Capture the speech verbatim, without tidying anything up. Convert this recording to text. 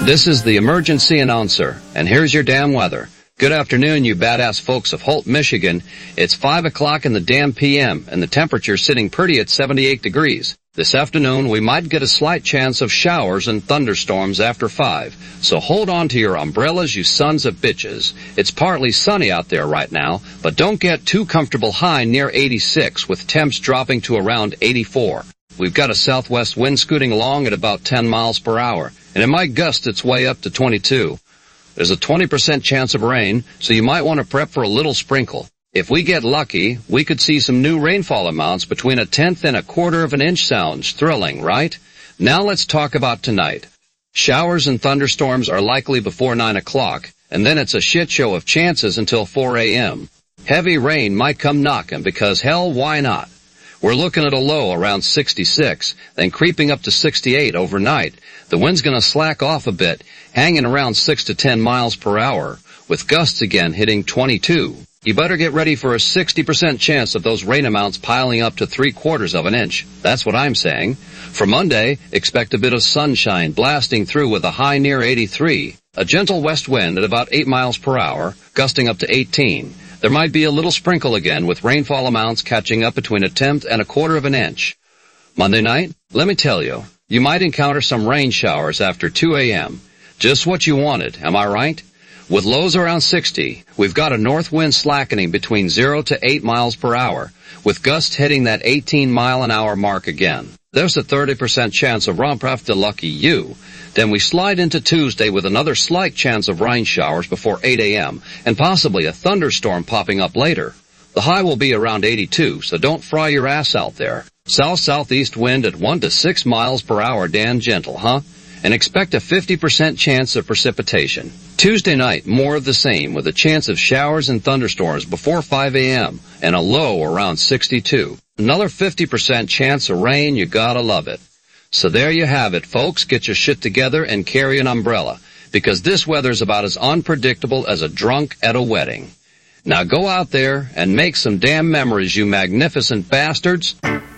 This is the emergency announcer, and here's your damn weather. Good afternoon, you badass folks of Holt, Michigan. It's five o'clock in the damn P M, and the temperature's sitting pretty at seventy-eight degrees. This afternoon, we might get a slight chance of showers and thunderstorms after five, so hold on to your umbrellas, you sons of bitches. It's partly sunny out there right now, but don't get too comfortable high near eighty-six, with temps dropping to around eighty-four. We've got a southwest wind scooting along at about ten miles per hour, and it might gust its way up to twenty-two. There's a twenty percent chance of rain, so you might want to prep for a little sprinkle. If we get lucky, we could see some new rainfall amounts between a tenth and a quarter of an inch. Sounds thrilling, right? Now let's talk about tonight. Showers and thunderstorms are likely before nine o'clock, and then it's a shit show of chances until four a m Heavy rain might come knocking because, hell, why not? We're looking at a low around sixty-six, then creeping up to sixty-eight overnight. The wind's going to slack off a bit, hanging around six to ten miles per hour, with gusts again hitting twenty-two. You better get ready for a sixty percent chance of those rain amounts piling up to three quarters of an inch. That's what I'm saying. For Monday, expect a bit of sunshine blasting through with a high near eighty-three. A gentle west wind at about eight miles per hour, gusting up to eighteen. There might be a little sprinkle again, with rainfall amounts catching up between a tenth and a quarter of an inch. Monday night, let me tell you, you might encounter some rain showers after two a m Just what you wanted, am I right? With lows around sixty, we've got a north wind slackening between zero to eight miles per hour, with gusts hitting that eighteen mile an hour mark again. There's a thirty percent chance of Rompraft de lucky you. Then we slide into Tuesday with another slight chance of rain showers before eight a m and possibly a thunderstorm popping up later. The high will be around eighty-two, so don't fry your ass out there. South-southeast wind at one to six miles per hour, damn gentle, huh? And expect a fifty percent chance of precipitation. Tuesday night, more of the same, with a chance of showers and thunderstorms before five a m and a low around sixty-two. Another fifty percent chance of rain, you gotta love it. So there you have it, folks. Get your shit together and carry an umbrella, because this weather's about as unpredictable as a drunk at a wedding. Now go out there and make some damn memories, you magnificent bastards.